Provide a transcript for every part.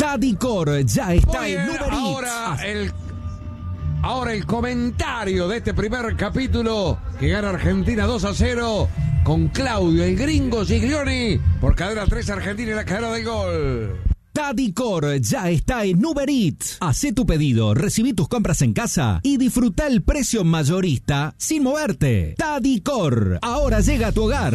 Tadicor ya está Muy en bien, Uber Eats. Ahora el comentario de este primer capítulo que gana Argentina 2-0 con Claudio, el gringo Giglioni, por cadena 3 Argentina y la cadena del gol. Tadicor ya está en Uber Eats. Hacé tu pedido, recibí tus compras en casa y disfruta el precio mayorista sin moverte. Tadicor, ahora llega a tu hogar.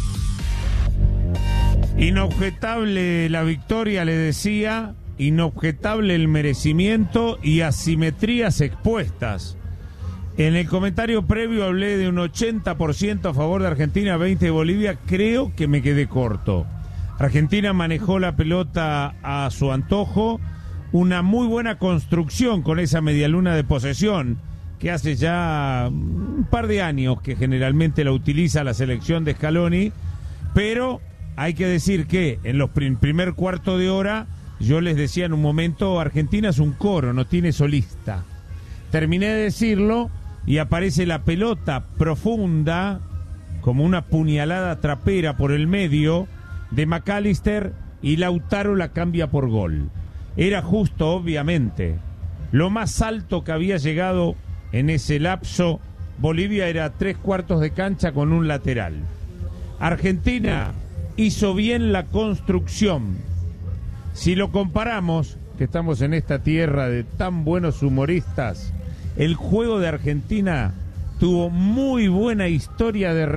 Inobjetable la victoria, le decía, inobjetable el merecimiento y asimetrías expuestas. En el comentario previo hablé de un 80% a favor de Argentina, 20% de Bolivia. Creo que me quedé corto. Argentina manejó la pelota a su antojo, una muy buena construcción con esa medialuna de posesión que hace ya un par de años que generalmente la utiliza la selección de Scaloni, pero hay que decir que en los primer cuarto de hora, yo les decía en un momento, Argentina es un coro, no tiene solista. Terminé de decirlo y aparece la pelota profunda, como una puñalada trapera por el medio de McAllister, y Lautaro la cambia por gol. Era justo, obviamente. Lo más alto que había llegado en ese lapso Bolivia era 3/4 de cancha con un lateral. Argentina hizo bien la construcción. Si lo comparamos, que estamos en esta tierra de tan buenos humoristas, el juego de Argentina tuvo muy buena historia de